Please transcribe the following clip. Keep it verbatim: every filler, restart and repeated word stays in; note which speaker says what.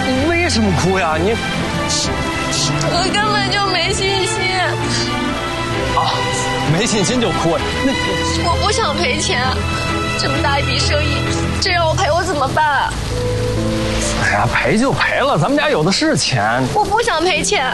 Speaker 1: 你为什么哭呀？你
Speaker 2: 我根本就没信心
Speaker 1: 啊，没信心就哭？那
Speaker 2: 我不想赔钱，这么大一笔生意，这让我赔我怎么办？
Speaker 1: 哎呀，赔就赔了，咱们家有的是钱。
Speaker 2: 我不想赔钱。